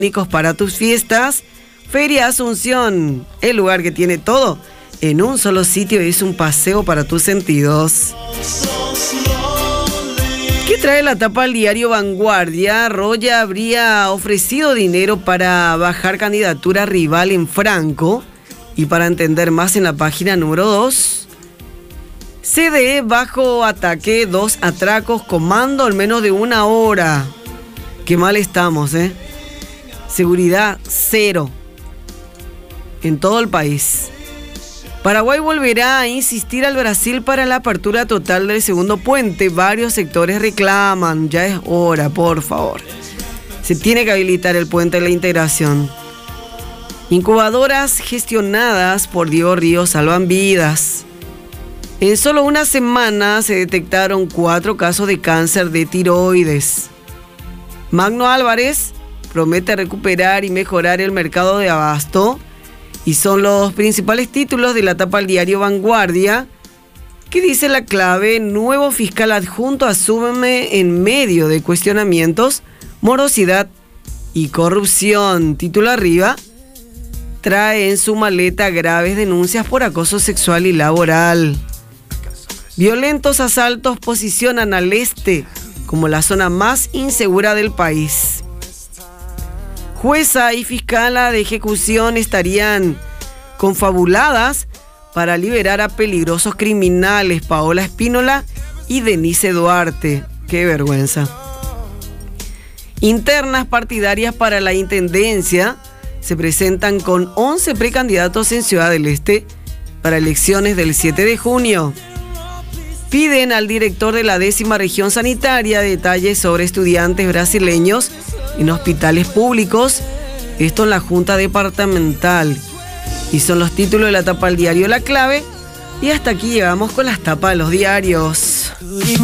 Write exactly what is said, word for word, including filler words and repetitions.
para tus fiestas. Feria Asunción, el lugar que tiene todo en un solo sitio, es un paseo para tus sentidos. ¿Qué trae la tapa al diario Vanguardia? Roya habría ofrecido dinero para bajar candidatura rival en Franco. Y para entender más, en la página número dos, C D E bajo ataque, dos atracos, comando en menos de una hora. Qué mal estamos, ¿eh? Seguridad cero en todo el país. Paraguay volverá a insistir al Brasil para la apertura total del segundo puente. Varios sectores reclaman, ya es hora, por favor. Se tiene que habilitar el puente de la integración. Incubadoras gestionadas por Diego Ríos salvan vidas. En solo una semana se detectaron cuatro casos de cáncer de tiroides. Magno Álvarez promete recuperar y mejorar el mercado de abasto. Y son los principales títulos de la tapa al diario Vanguardia, que dice la clave: nuevo fiscal adjunto asume en medio de cuestionamientos, morosidad y corrupción. Título arriba: trae en su maleta graves denuncias por acoso sexual y laboral. Violentos asaltos posicionan al este como la zona más insegura del país. Jueza y fiscala de ejecución estarían confabuladas para liberar a peligrosos criminales Paola Espínola y Denise Duarte. ¡Qué vergüenza! Internas partidarias para la intendencia se presentan con once precandidatos en Ciudad del Este para elecciones del siete de junio. Piden al director de la décima región sanitaria detalles sobre estudiantes brasileños en hospitales públicos, esto en la Junta Departamental. Y son los títulos de la tapa al diario La Clave. Y hasta aquí llegamos con las tapas de los diarios.